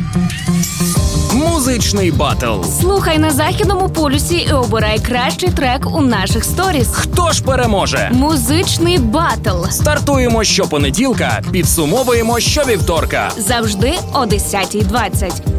Музичний батл. Слухай на Західному полюсі і обирай кращий трек у наших сторіс. Хто ж переможе? Музичний батл. Стартуємо щопонеділка, підсумовуємо щовівторка. Завжди о 10:20.